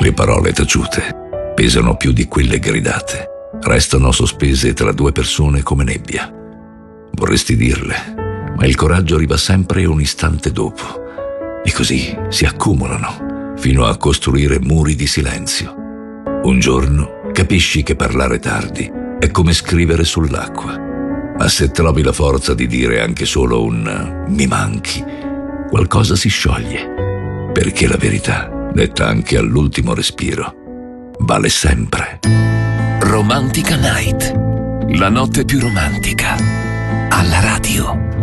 Le parole taciute pesano più di quelle gridate, restano sospese tra due persone come nebbia. Vorresti dirle, ma il coraggio arriva sempre un istante dopo, e così si accumulano fino a costruire muri di silenzio. Un giorno capisci che parlare tardi è come scrivere sull'acqua, ma se trovi la forza di dire anche solo un "mi manchi", qualcosa si scioglie, perché la verità, detta anche all'ultimo respiro, vale sempre. Romantica Night, la notte più romantica, alla radio.